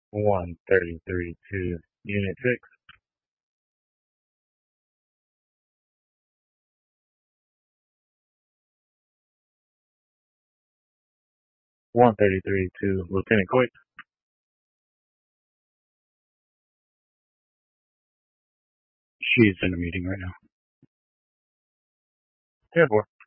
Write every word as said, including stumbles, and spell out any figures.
one thirty-three to Unit six. one thirty-three to Lieutenant Coit. She's in a meeting right now. ten four.